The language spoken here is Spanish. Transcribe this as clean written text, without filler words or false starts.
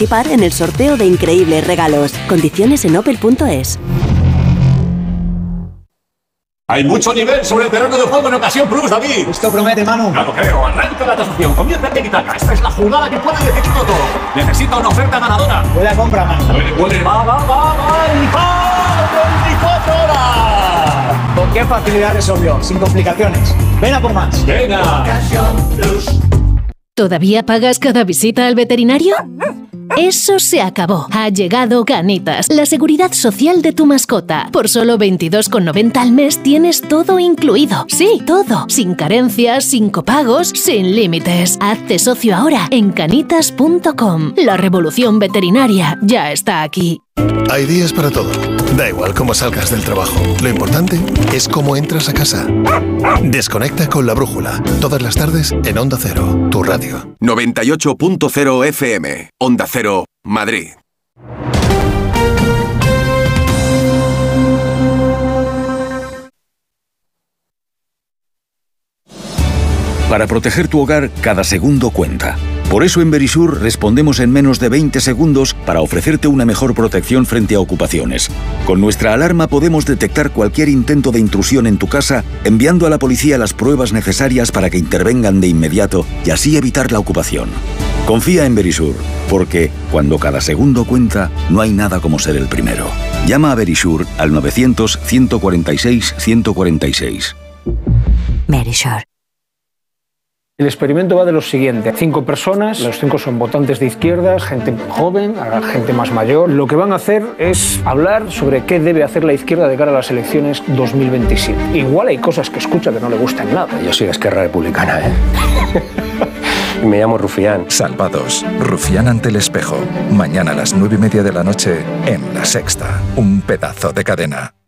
participar en el sorteo de increíbles regalos. Condiciones en opel.es. Hay mucho nivel sobre el terreno de juego en Ocasión Plus, David. Esto promete, Manu. Ya lo creo. Arranca la tasación. Comienza el tiki-taka. Esta es la jugada que puede decidirlo todo. Necesita una oferta ganadora. Buena compra, Manu. Puede. Va. ¡El 24 horas! ¿Con qué facilidad resolvió? Sin complicaciones. Ven a por más. Venga. Ocasión Plus. ¿Todavía pagas cada visita al veterinario? Eso se acabó. Ha llegado Canitas, la seguridad social de tu mascota. Por solo 22,90 al mes tienes todo incluido. Sí, todo. Sin carencias, sin copagos, sin límites. Hazte socio ahora en canitas.com. La revolución veterinaria ya está aquí. Hay días para todo. Da igual cómo salgas del trabajo. Lo importante es cómo entras a casa. Desconecta con La Brújula. Todas las tardes en Onda Cero, tu radio. 98.0 FM. Onda Cero, Madrid. Para proteger tu hogar, cada segundo cuenta. Por eso en Verisur respondemos en menos de 20 segundos para ofrecerte una mejor protección frente a ocupaciones. Con nuestra alarma podemos detectar cualquier intento de intrusión en tu casa, enviando a la policía las pruebas necesarias para que intervengan de inmediato y así evitar la ocupación. Confía en Verisur, porque cuando cada segundo cuenta, no hay nada como ser el primero. Llama a Verisur al 900-146-146. Verisur. El experimento va de lo siguiente. 5 personas, los 5 son votantes de izquierdas, gente joven, gente más mayor. Lo que van a hacer es hablar sobre qué debe hacer la izquierda de cara a las elecciones 2027. Igual hay cosas que escucha que no le gustan nada. Yo soy de Esquerra Republicana, ¿eh? Me llamo Rufián. Salvados. Rufián ante el espejo. Mañana a las 9:30 de la noche en La Sexta. Un pedazo de cadena.